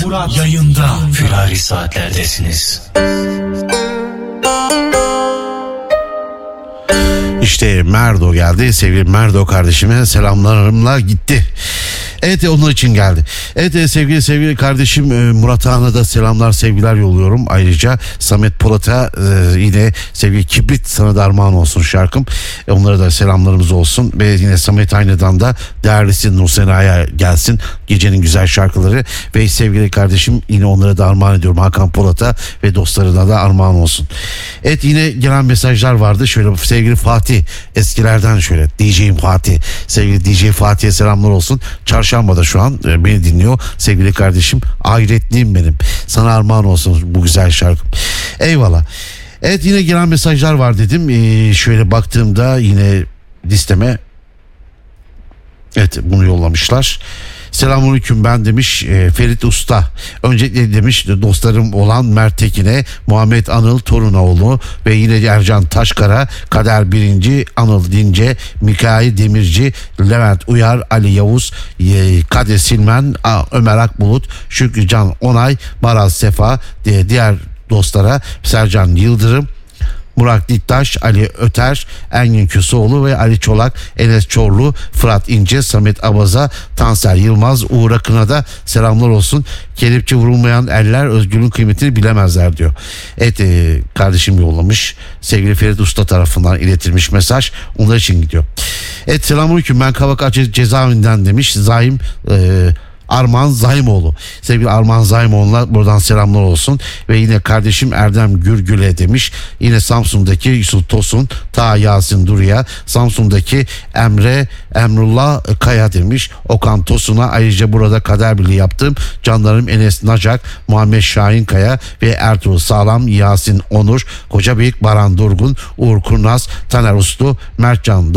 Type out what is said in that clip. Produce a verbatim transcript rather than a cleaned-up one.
Murat yayında. Firari saatlerdesiniz. İşte Merdo geldi. Sevgili Merdo kardeşime selamlarımla gitti. Evet, onlar için geldi. Evet sevgili sevgili kardeşim Murat Ağa'na da selamlar sevgiler yolluyorum. Ayrıca Samet Polat'a e, yine sevgili Kibrit sana da armağan olsun şarkım. E, onlara da selamlarımız olsun. Ve yine Samet Aynı'dan da değerlisi Nur Sena'ya gelsin. Gecenin güzel şarkıları. Ve sevgili kardeşim yine onlara da armağan ediyorum. Hakan Polat'a ve dostlarına da armağan olsun. Evet, yine gelen mesajlar vardı. Şöyle sevgili Fatih, eskilerden şöyle D J'im Fatih. Sevgili D J Fatih'e selamlar olsun. Çarşamba'da şu an e, beni dinliyor. Sevgili kardeşim, ahiretliyim benim. Sana armağan olsun bu güzel şarkı. Eyvallah. Evet, yine gelen mesajlar var dedim. Ee, şöyle baktığımda yine listeme, evet, bunu yollamışlar. Selamünaleyküm ben demiş e, Ferit Usta. Öncelikle demiş dostlarım olan Mert Tekin'e, Muhammed Anıl Torunoğlu ve yine Ercan Taşkara, Kader Birinci, Anıl Dince, Mikail Demirci, Levent Uyar, Ali Yavuz, e, Kadir Silmen, A, Ömer Akbulut, Şükrü Can Onay, Maraz Sefa, diye diğer dostlara Sercan Yıldırım, Murat Diktaş, Ali Öter, Engin Küsoğlu ve Ali Çolak, Enes Çorlu, Fırat İnce, Samet Abaza, Tansel Yılmaz, Uğur Akın'a da selamlar olsun. Kelepçe vurulmayan eller özgürlüğün kıymetini bilemezler diyor. Evet, e, kardeşim yollamış. Sevgili Ferit Usta tarafından iletilmiş mesaj. Onlar için gidiyor. Evet, selamünaleyküm ben Kavak cezaevinden demiş. Zaim e, Arman Zaymoğlu. Sevgili Arman Zaymoğlu'na buradan selamlar olsun. Ve yine kardeşim Erdem Gürgül'e demiş. Yine Samsun'daki Yusuf Tosun, Ta Yasin Duru'ya, Samsun'daki Emre Emrullah Kaya demiş. Okan Tosun'a, ayrıca burada kader birliği yaptığım canlarım Enes Nacak, Muhammed Şahin Kaya ve Ertuğrul Sağlam, Yasin Onur, Kocabeyik Baran Durgun, Uğur Kurnaz, Taner Uslu, Mertcan